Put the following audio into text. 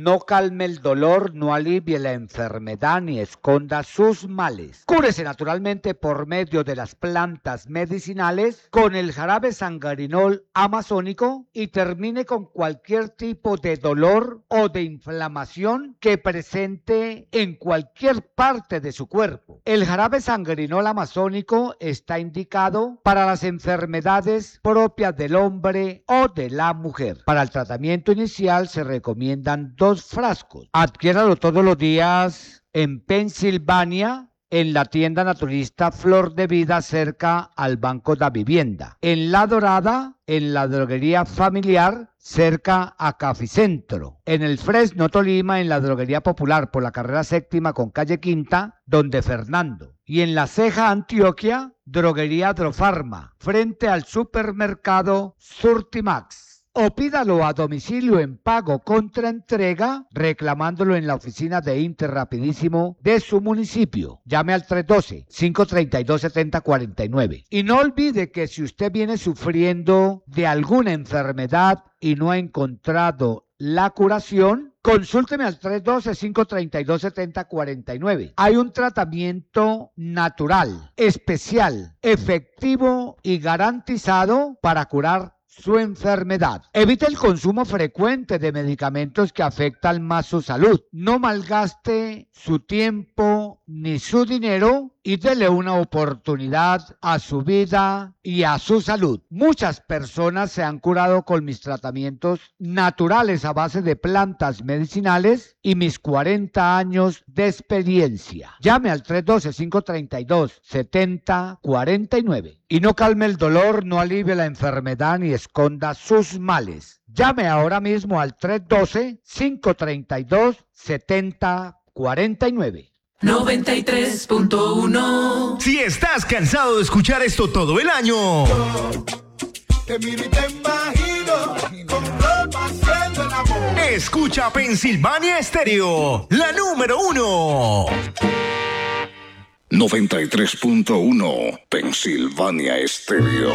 no calme el dolor, no alivie la enfermedad ni esconda sus males. Cúrese naturalmente por medio de las plantas medicinales con el jarabe sangarinol amazónico y termine con cualquier tipo de dolor o de inflamación que presente en cualquier parte de su cuerpo. El jarabe sangarinol amazónico está indicado para las enfermedades propias del hombre o de la mujer. Para el tratamiento inicial se recomiendan 2 frascos. Adquiéralo todos los días en Pensilvania, en la tienda naturista Flor de Vida cerca al Banco de Vivienda. En La Dorada, en la droguería familiar cerca a Caficentro. En el Fresno, Tolima, en la droguería popular por la carrera 7ª con calle Quinta, donde Fernando. Y en La Ceja, Antioquia, droguería Agrofarma, frente al supermercado Surtimax. O pídalo a domicilio en pago contra entrega, reclamándolo en la oficina de Interrapidísimo de su municipio. Llame al 312-532-7049. Y no olvide que si usted viene sufriendo de alguna enfermedad y no ha encontrado la curación, consúlteme al 312-532-7049. Hay un tratamiento natural, especial, efectivo y garantizado para curar su enfermedad. Evite el consumo frecuente de medicamentos que afectan más su salud. No malgaste su tiempo ni su dinero y dele una oportunidad a su vida y a su salud. Muchas personas se han curado con mis tratamientos naturales a base de plantas medicinales y mis 40 años de experiencia. Llame al 312-532-7049 y no calme el dolor, no alivie la enfermedad ni esconda sus males. Llame ahora mismo al 312-532-7049. 93.1. Si estás cansado de escuchar esto todo el año, te miro y te imagino con ropa haciendo el amor. Escucha Pensilvania Estéreo, la número 1. 93.1 Pensilvania Estéreo.